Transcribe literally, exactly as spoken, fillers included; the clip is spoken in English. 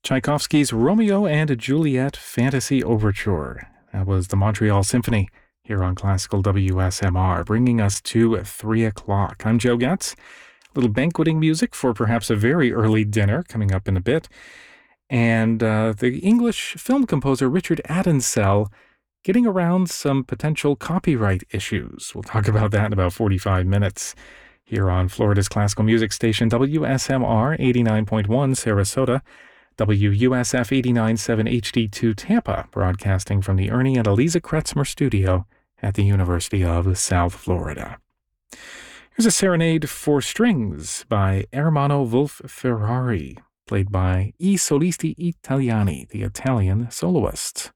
Tchaikovsky's Romeo and Juliet Fantasy Overture. That was the Montreal Symphony here on Classical W S M R, bringing us to three o'clock. I'm Joe Getz. A little banqueting music for perhaps a very early dinner coming up in a bit. And uh, the English film composer Richard Addinsell getting around some potential copyright issues. We'll talk about that in about forty-five minutes here on Florida's classical music station, W S M R eighty-nine point one Sarasota, W U S F eighty-nine point seven H D two Tampa, broadcasting from the Ernie and Eliza Kretzmer studio at the University of South Florida. Here's a serenade for strings by Ermanno Wolf Ferrari, played by I Solisti Italiani, the Italian soloists.